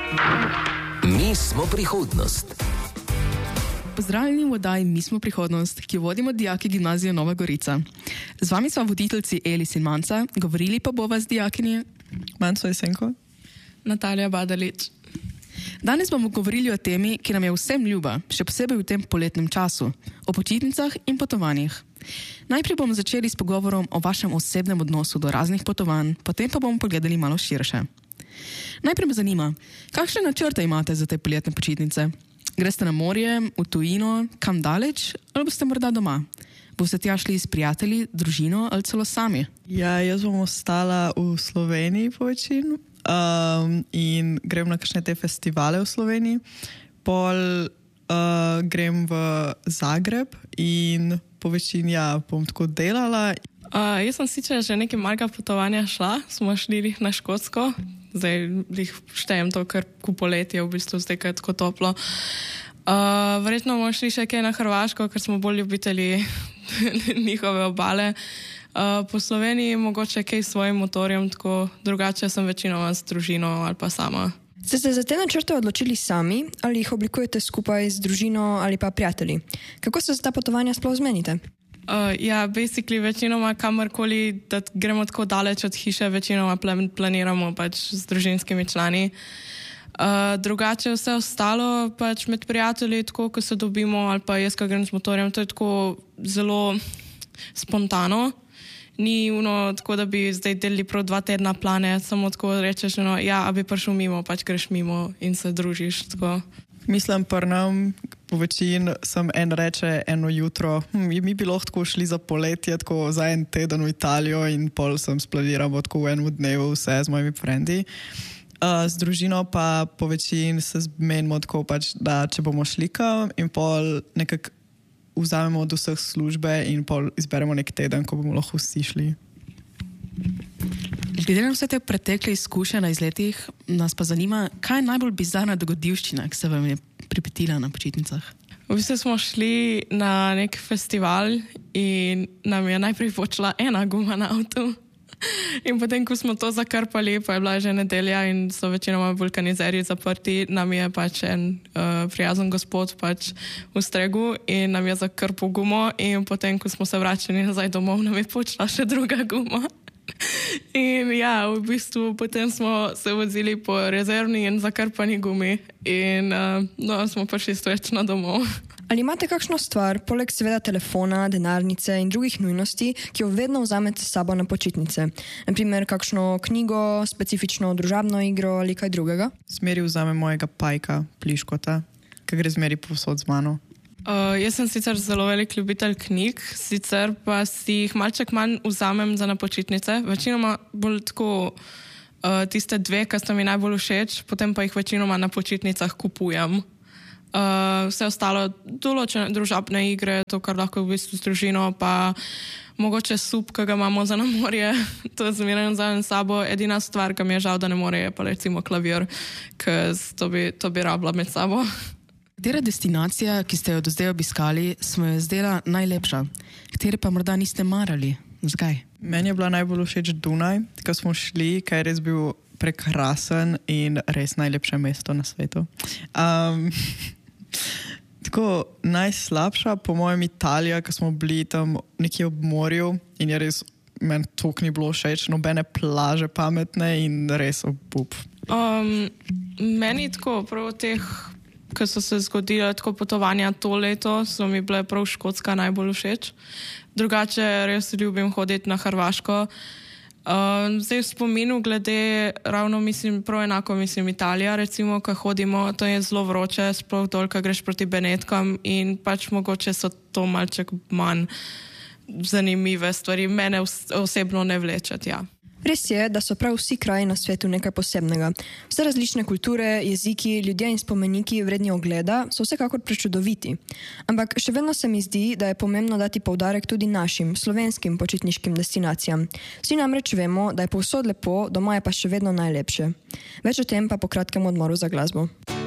Mi smo prihodnost. Pozdravljeni v oddaji Mi smo prihodnost, ki jo vodimo dijaki Gimnazije Nova Gorica. Z vami so voditeljci Elis in Manca, govorili pa bova z dijakinji Manco Jesenko, Natalija Badalič. Danes bomo govorili o temi, ki nam je vsem ljuba, še posebej v tem poletnem času, o počitnicah in potovanjih. Najprej bomo začeli s pogovorom o vašem osebnem odnosu do raznih potovanj, potem pa bomo pogledali malo širše. Najprej me zanima, kakšne načrte imate za te poletne počitnice? Greste na morje, v tujino, kam daleč, ali boste morda doma? Boste tja šli s prijatelji, družino ali celo sami? Ja, jaz bom ostala v Sloveniji po večini in grem na kakšne te festivale v Sloveniji. Pol grem v Zagreb in po večini bom tako delala. Jaz sem sicer že nekaj malega potovanja šla, smo šli na Škotsko, zdaj jih štejem to, ker poletje v bistvu zdaj, ker je tako toplo. Verjetno bomo šli še kaj na Hrvaško, ker smo bolj ljubitelji njihove obale. Po Sloveniji mogoče kaj s svojim motorjem, tako drugače sem večinoma s družino ali pa sama. Ste se za te načrte odločili sami ali jih oblikujete skupaj z družino ali pa prijatelji? Kako se za ta potovanja sploh zmenite? Basically večinoma kamorkoli, da gremo tako daleč od hiše, večinoma planiramo pač z družinskimi člani. Drugače vse ostalo pač med prijatelji, tako ko se dobimo ali pa jaz, ko grem s motorjem, to je tako zelo spontano. Ni tako, da bi zdaj delili prav 2 tedna plane, samo tako rečeš, a bi prišel mimo, pač greš mimo in se družiš, tako. Mislim, nam po večini sem reče eno jutro, mi bi lahko šli za poletje, tako za en teden v Italijo in pol sem splaniramo tako v enem dnevu vse z mojimi frendi. Z družino pa po večini se zmenimo tako pač, da če bomo šli kam in pol nekako vzamemo od vseh službe in pol izberemo nek teden, ko bomo lahko vsi šli. Glede na vse te pretekle izkušnje na izletih, nas pa zanima, kaj je najbolj bizarna dogodivščina, ki se vam je pripetila na počitnicah? V bistvu smo šli na nek festival in nam je najprej počela ena guma na avtu. In potem, ko smo to zakrpali, pa je bila že nedelja in so večinoma vulkanizerji zaprti, nam je pač en prijazen gospod pač ustregel in nam je zakrpil gumo in potem, ko smo se vračali nazaj domov, nam je počela še druga guma. In v bistvu potem smo se vozili po rezervni in zakrpani gumi in smo prišli stoječno domov. Ali imate kakšno stvar, poleg seveda telefona, denarnice in drugih nujnosti, ki jo vedno vzamete s sabo na počitnice? Naprimer, kakšno knjigo, specifično družabno igro ali kaj drugega? Zmeri vzamem mojega pajka, pliškota, ki gre zmeri povsod z mano. Jaz sem sicer zelo velik ljubitelj knjig, sicer pa si jih malček manj vzamem za na počitnice. Večinoma bolj tako tiste 2, ki sta mi najbolj všeč, potem pa jih večinoma na počitnicah kupujem. Vse ostalo, določene družabne igre, to, kar lahko v bistvu z družino, pa mogoče sup, ki ga imamo za na morje, to zmeraj vzamem s sabo. Edina stvar, ki mi je žal, da ne more, je pa recimo klavir, ker to bi rabila med sabo. Katera destinacija, ki ste jo do zdaj obiskali, smo jo zdela najlepša? Katere pa morda niste marali? Zakaj? Meni je bila najbolj všeč Dunaj, ko smo šli, kaj je res bil prekrasen in res najlepše mesto na svetu. Tako najslabša, po mojem, Italija, ko smo bili tam nekje ob morju in je res meni toliko ni bilo všeč, nobene plaže pametne in res obup. Meni tako prav teh, ko so se zgodile tako potovanja to leto, so mi bile prav Škotska najbolj všeč. Drugače res ljubim hoditi na Hrvaško. Zdaj v spominu glede ravno prav enako Italija, recimo, ko hodimo, to je zelo vroče, sploh dol, ko greš proti Benetkam in pač mogoče so to malček manj zanimive stvari. Mene osebno ne vlečet, Res je, da so prav vsi kraji na svetu nekaj posebnega. Vse različne kulture, jeziki, ljudje in spomeniki vredni ogleda so vsekakor prečudoviti. Ampak še vedno se mi zdi, da je pomembno dati poudarek tudi našim, slovenskim počitniškim destinacijam. Vsi namreč vemo, da je povsod lepo, doma je pa še vedno najlepše. Več o tem pa po kratkem odmoru za glasbo.